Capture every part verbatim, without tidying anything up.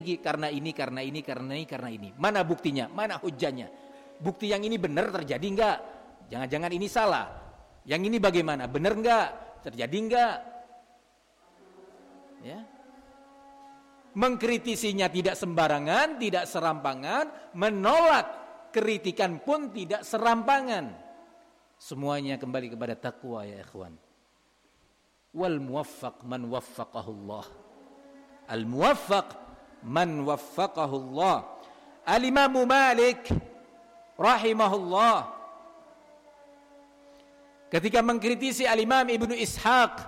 karena ini, karena ini, karena ini, karena ini. Mana buktinya? Mana hujjahnya? Bukti yang ini benar terjadi enggak? Jangan-jangan ini salah. Yang ini bagaimana? Benar enggak? Terjadi enggak? Ya. Mengkritisinya tidak sembarangan, tidak serampangan, menolak kritikan pun tidak serampangan. Semuanya kembali kepada takwa ya ikhwan. Wal muwaffaq man waffaqahu Allah. Al muwaffaq man waffaqahu Allah. Al Imam Malik rahimahullah ketika mengkritisi Al Imam Ibnu Ishaq,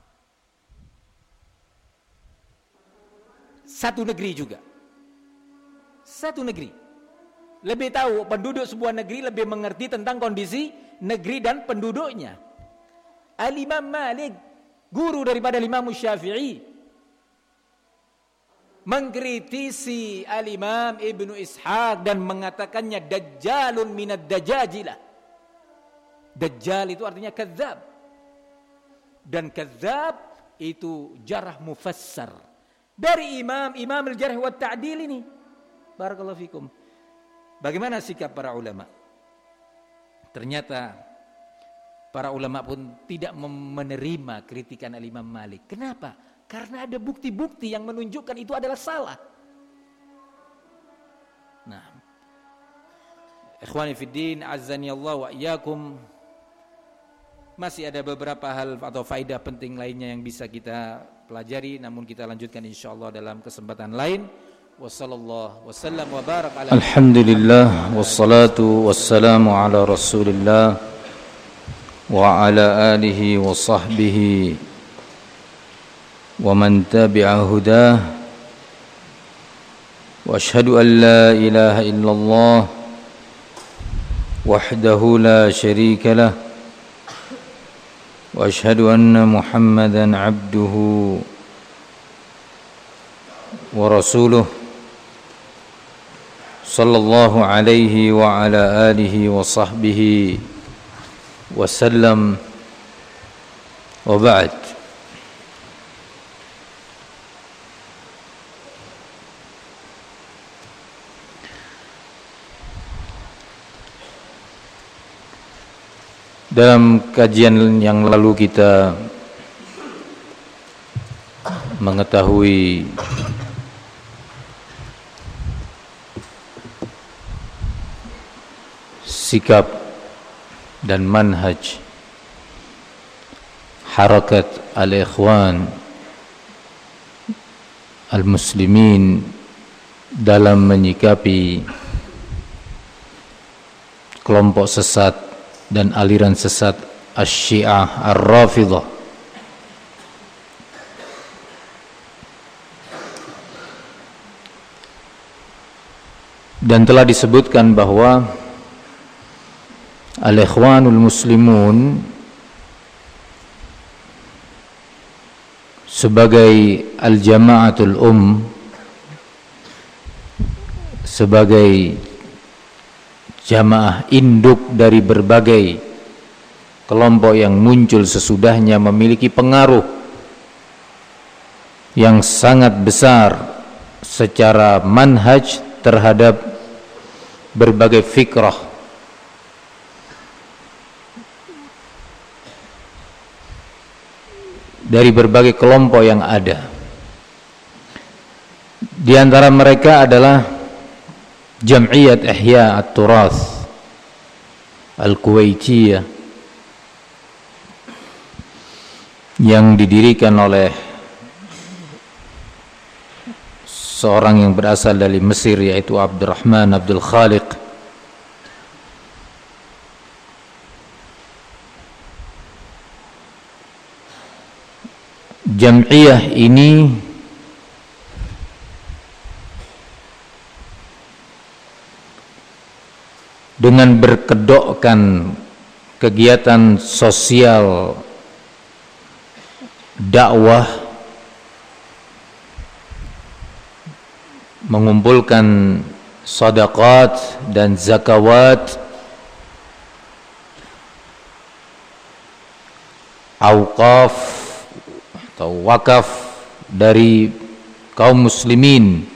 satu negeri juga, satu negeri, lebih tahu penduduk sebuah negeri, lebih mengerti tentang kondisi negeri dan penduduknya. Al Imam Malik, guru daripada Imam Syafi'i, mengkritisi Al-Imam Ibnu Ishaq dan mengatakannya dajjalun minad dajajilah. Dajjal itu artinya kadzab. Dan kadzab itu jarah mufassar. Dari imam, imam al-jarh wa ta'dil ini. Barakallahu fikum. Bagaimana sikap para ulama? Ternyata para ulama pun tidak menerima kritikan Al-Imam Malik. Kenapa? Karena ada bukti-bukti yang menunjukkan itu adalah salah. Nah, ikhwani fiddin, azzani Allah wa iyyakum. Masih ada beberapa hal atau faedah penting lainnya yang bisa kita pelajari, namun kita lanjutkan insyaallah dalam kesempatan lain. Wassallallahu wasallam wa barak ala Alhamdulillah wassalatu wassalamu ala Rasulillah wa ala alihi wa sahbihi wa man tabi'a hudah wa ashhadu an la ilaha illallah wahdahu la syarika lah wa ashhadu anna Muhammadan abduhu wa rasuluh sallallahu alaihi wa ala alihi wa sahbihi wa sallam wa ba'd. Dalam kajian yang lalu kita mengetahui sikap dan manhaj harakat al-ikhwan al-muslimin dalam menyikapi kelompok sesat dan aliran sesat Asy-Syiah Ar-Rafidhah. Dan telah disebutkan bahwa al-ikhwanul muslimun sebagai al-jama'atul um, sebagai jamaah induk dari berbagai kelompok yang muncul sesudahnya, memiliki pengaruh yang sangat besar secara manhaj terhadap berbagai fikrah dari berbagai kelompok yang ada. Di antara mereka adalah Jam'iyat Ihya At-Turath Al-Kuwaitiyah yang didirikan oleh seorang yang berasal dari Mesir, yaitu Abdurrahman Abdul Khaliq. Jam'iyah ini dengan berkedokkan kegiatan sosial dakwah, mengumpulkan sedekah dan zakawat, auqaf atau wakaf dari kaum muslimin